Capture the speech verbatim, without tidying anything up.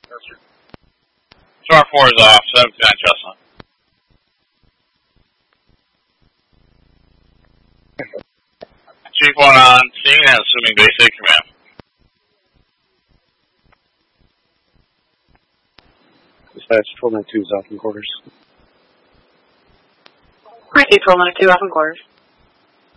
Star four is off, seventy-nine Chestnut. Chief one on scene and assuming basic command. Dispatch twelve ninety-two is off in quarters. Alright, twelve ninety-two off in quarters.